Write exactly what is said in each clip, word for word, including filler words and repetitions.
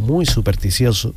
muy supersticioso,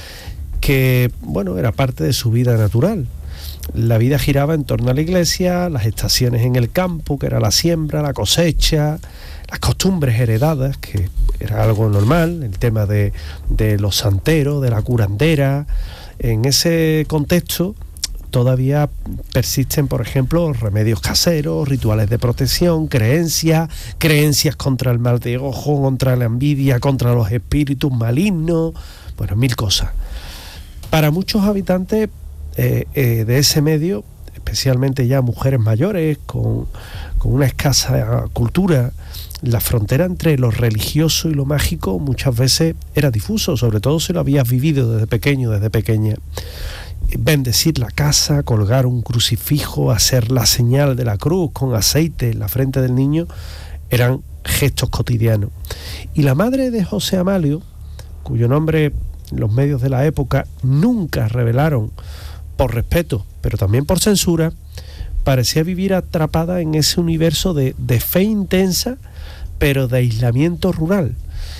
que, bueno, era parte de su vida natural. La vida giraba en torno a la iglesia, las estaciones en el campo, que era la siembra, la cosecha, las costumbres heredadas, que era algo normal, el tema de, de los santeros, de la curandera. En ese contexto todavía persisten, por ejemplo, remedios caseros, rituales de protección, creencias, creencias contra el mal de ojo, contra la envidia, contra los espíritus malignos, bueno, mil cosas. Para muchos habitantes eh, eh, de ese medio, especialmente ya mujeres mayores, con, con una escasa cultura, la frontera entre lo religioso y lo mágico muchas veces era difuso, sobre todo si lo habías vivido desde pequeño, desde pequeña. Bendecir la casa, colgar un crucifijo, hacer la señal de la cruz con aceite en la frente del niño, eran gestos cotidianos. Y la madre de José Amalio, cuyo nombre los medios de la época nunca revelaron, por respeto, pero también por censura, parecía vivir atrapada en ese universo de, de fe intensa, pero de aislamiento rural.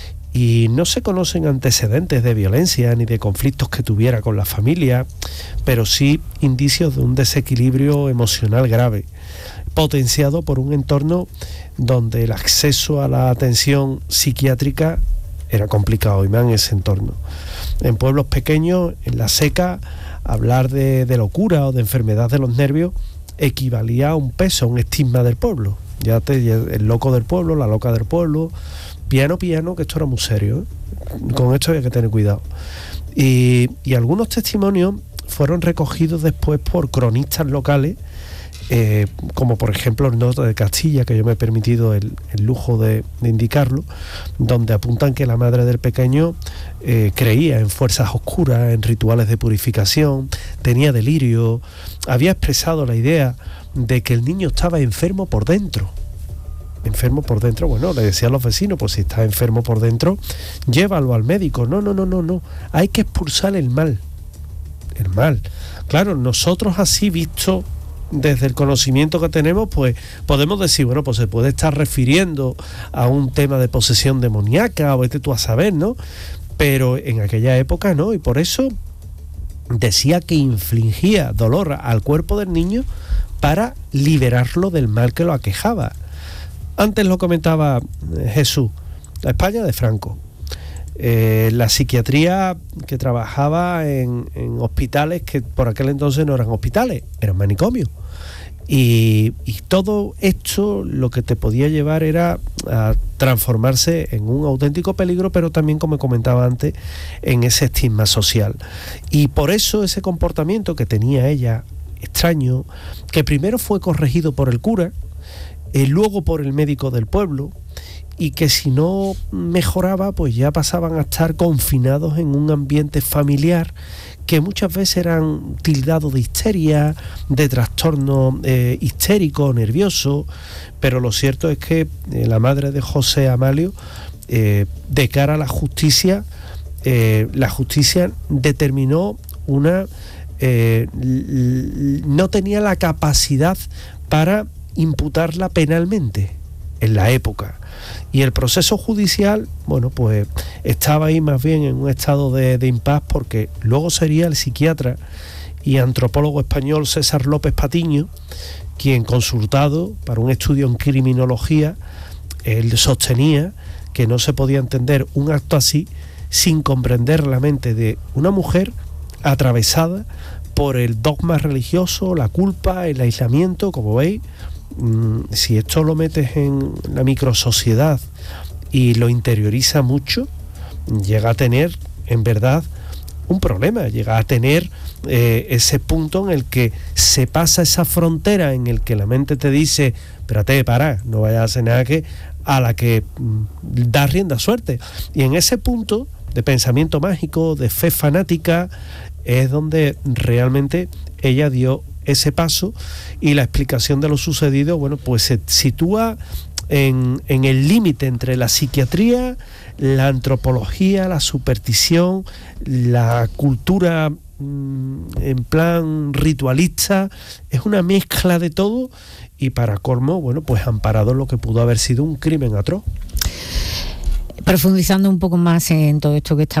Y no se conocen antecedentes de violencia ni de conflictos que tuviera con la familia, pero sí indicios de un desequilibrio emocional grave, potenciado por un entorno donde el acceso a la atención psiquiátrica era complicado, y más en ese entorno. En pueblos pequeños, en la seca, hablar de, de locura o de enfermedad de los nervios equivalía a un peso, a un estigma del pueblo. Ya te, el loco del pueblo, la loca del pueblo, piano, piano, que esto era muy serio, ¿eh? Con esto había que tener cuidado. Y, y algunos testimonios fueron recogidos después por cronistas locales, eh, como por ejemplo el Norte de Castilla, que yo me he permitido el, el lujo de, de indicarlo, donde apuntan que la madre del pequeño eh, creía en fuerzas oscuras, en rituales de purificación, tenía delirio, había expresado la idea de que el niño estaba enfermo por dentro. Enfermo por dentro, bueno, le decían los vecinos, pues si está enfermo por dentro, llévalo al médico. No, no, no, no, no, hay que expulsar el mal. El mal. Claro, nosotros así visto desde el conocimiento que tenemos, pues podemos decir, bueno, pues se puede estar refiriendo a un tema de posesión demoníaca, o vete tú a saber, ¿no? Pero en aquella época no, y por eso decía que infligía dolor al cuerpo del niño para liberarlo del mal que lo aquejaba. Antes lo comentaba Jesús, la España de Franco, eh, la psiquiatría que trabajaba en, en hospitales que por aquel entonces no eran hospitales, eran manicomios. Y, y todo esto lo que te podía llevar era a transformarse en un auténtico peligro, pero también, como comentaba antes, en ese estigma social. Y por eso ese comportamiento que tenía ella, extraño, que primero fue corregido por el cura, eh, luego por el médico del pueblo, y que si no mejoraba, pues ya pasaban a estar confinados en un ambiente familiar que muchas veces eran tildados de histeria, de trastorno eh, histérico, nervioso, pero lo cierto es que eh, la madre de José Amalio, eh, de cara a la justicia, eh, la justicia determinó una... Eh, no tenía la capacidad para imputarla penalmente en la época. Y el proceso judicial, bueno, pues estaba ahí más bien en un estado de, de impas, porque luego sería el psiquiatra y antropólogo español César López Patiño quien, consultado para un estudio en criminología, él sostenía que no se podía entender un acto así sin comprender la mente de una mujer atravesada por el dogma religioso, la culpa, el aislamiento. Como veis, si esto lo metes en la microsociedad y lo interioriza mucho, llega a tener en verdad un problema, llega a tener eh, ese punto en el que se pasa esa frontera en el que la mente te dice, espérate, para, no vayas a hacer nada, que a la que mm, da rienda suerte. Y en ese punto de pensamiento mágico, de fe fanática, es donde realmente ella dio ese paso, y la explicación de lo sucedido, bueno, pues se sitúa en, en el límite entre la psiquiatría, la antropología, la superstición, la cultura mmm, en plan ritualista. Es una mezcla de todo, y para colmo, bueno, pues amparado en lo que pudo haber sido un crimen atroz. Profundizando un poco más en todo esto que está